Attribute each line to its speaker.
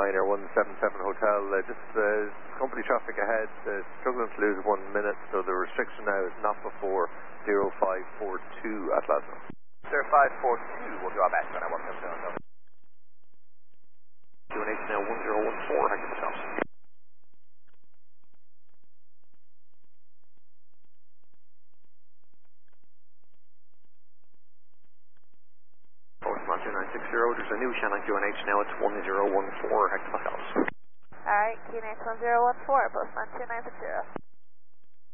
Speaker 1: Niner 177 Hotel. Just company traffic ahead, struggling to lose 1 minute, so the restriction now is not before 0542 at Glasgow.
Speaker 2: 0542, we'll do our best when I want them to. QNH now 1014, hector myself. Postman 2960, there's a new Shannon QNH now, it's 1014, hector myself.
Speaker 3: Alright, QNH 1014, Postman 2960.